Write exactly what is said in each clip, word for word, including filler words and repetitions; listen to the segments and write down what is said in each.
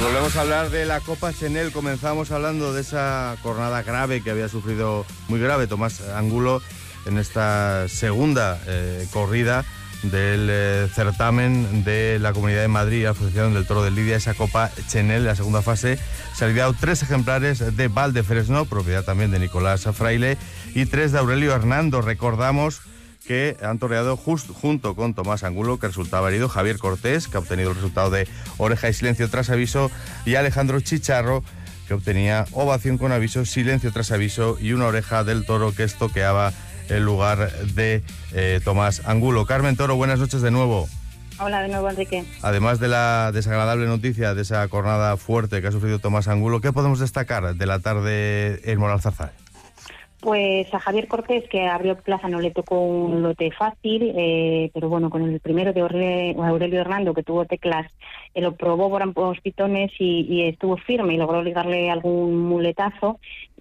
volvemos a hablar de la Copa Chenel. Comenzamos hablando de esa jornada grave que había sufrido, muy grave, Tomás Angulo en esta segunda eh, corrida del eh, certamen de la Comunidad de Madrid, Asociación del Toro de Lidia, esa Copa Chenel, la segunda fase. Se han lidiado tres ejemplares de Val de Fresno, propiedad también de Nicolás Fraile, y tres de Aurelio Hernando. Recordamos que han toreado justo junto con Tomás Angulo, que resultaba herido, Javier Cortés, que ha obtenido el resultado de oreja y silencio tras aviso, y Alejandro Chicharro, que obtenía ovación con aviso, silencio tras aviso y una oreja del toro que estoqueaba el lugar de eh, Tomás Angulo. Carmen Toro, buenas noches de nuevo. Hola de nuevo, Enrique. Además de la desagradable noticia de esa jornada fuerte que ha sufrido Tomás Angulo, ¿qué podemos destacar de la tarde en Moralzarzal? Pues a Javier Cortés, que abrió plaza, no le tocó un lote fácil, eh, pero bueno, con el primero de Aurelio Hernando, que tuvo teclas, eh, lo probó por ambos pitones y, y estuvo firme y logró ligarle algún muletazo,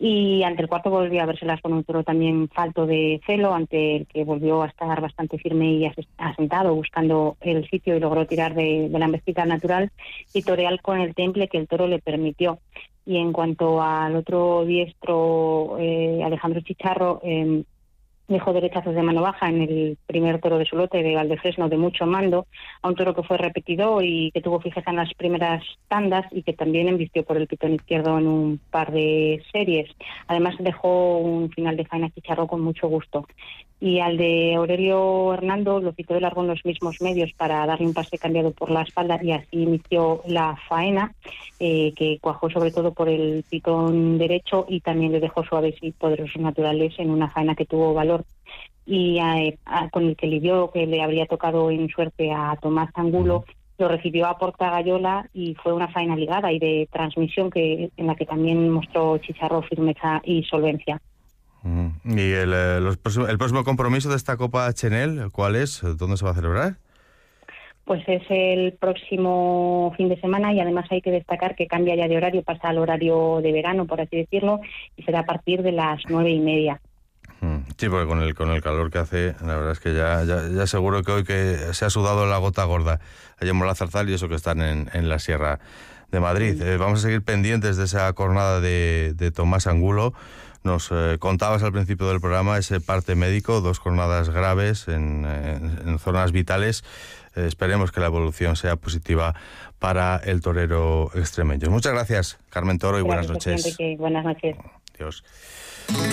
y ante el cuarto volvió a vérselas con un toro también falto de celo, ante el que volvió a estar bastante firme y asentado, buscando el sitio, y logró tirar de, de la embestida natural y torear con el temple que el toro le permitió. Y en cuanto al otro diestro, eh, Alejandro Chicharro, eh, dejó derechazos de mano baja en el primer toro de su lote de Valdefresno de mucho mando, a un toro que fue repetido y que tuvo fijeza en las primeras tandas y que también embistió por el pitón izquierdo en un par de series. Además dejó un final de faena Chicharro con mucho gusto. Y al de Aurelio Hernando lo citó de largo en los mismos medios para darle un pase cambiado por la espalda, y así inició la faena, eh, que cuajó sobre todo por el pitón derecho y también le dejó suaves y poderosos naturales en una faena que tuvo valor. Y eh, a, con el que lidió, que le habría tocado en suerte a Tomás Angulo, lo recibió a Porta Gallola y fue una faena ligada y de transmisión que en la que también mostró Chicharro firmeza y solvencia. ¿Y el, eh, los próximos, el próximo compromiso de esta Copa Chenel, cuál es? ¿Dónde se va a celebrar? Pues es el próximo fin de semana, y además hay que destacar que cambia ya de horario, pasa al horario de verano, por así decirlo, y será a partir de las nueve y media. Sí, porque con el con el calor que hace, la verdad es que ya, ya, ya seguro que hoy que se ha sudado la gota gorda allá en Moralzarzal, y eso que están en, en la Sierra de Madrid. Eh, vamos a seguir pendientes de esa jornada de, de Tomás Angulo. Nos eh, contabas al principio del programa ese parte médico, dos jornadas graves en, en, en zonas vitales. Eh, esperemos que la evolución sea positiva para el torero extremeño. Muchas gracias, Carmen Toro, y Gracias, buenas noches. Enrique. Buenas noches. Adiós.